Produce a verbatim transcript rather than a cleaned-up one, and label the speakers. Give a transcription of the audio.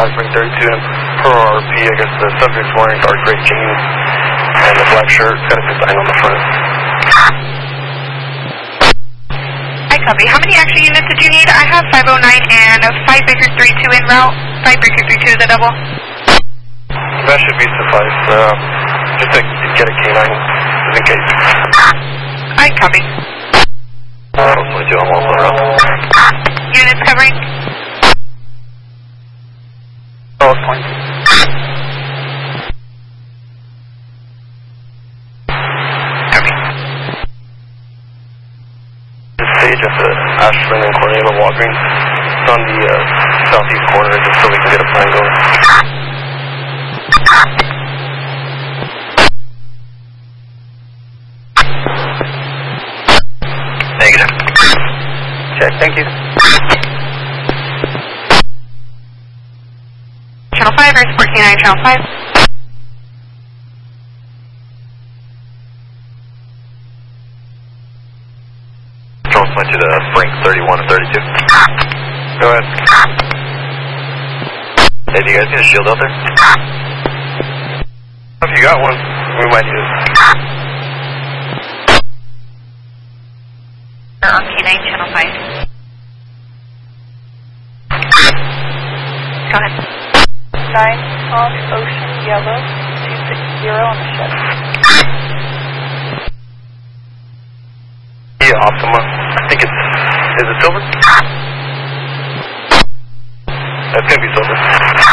Speaker 1: five point thirty-two, and per R P, I guess the subject's wearing dark gray jeans and a black shirt, got a design on the front.
Speaker 2: I copy. How many extra units did you need? I have five oh nine and a five Baker three two en route. five Baker three two is a double.
Speaker 1: That should be suffice. Uh, just to get a K nine, just in case.
Speaker 2: I copy.
Speaker 1: Uh, twenty-two, I'm also around.
Speaker 2: Units covering?
Speaker 1: Oh, it's fine.
Speaker 2: Copy.
Speaker 1: This stage at the Ashland and Cornelia Walgreens. It's on the uh, southeast corner, just so we can get a plan going. Negative. Check, thank you.
Speaker 2: Channel five, or support K nine, Channel five.
Speaker 1: Control point to the Frank thirty-one and thirty-two. Go ahead. Hey, do you guys need a shield out there? If you got one, we might use it.
Speaker 2: On K nine, Channel five. Go ahead.
Speaker 3: nine on Ocean Yellow, two six zero on the ship.
Speaker 1: Yeah, Optima. I think it's, is it silver? That's gonna be silver.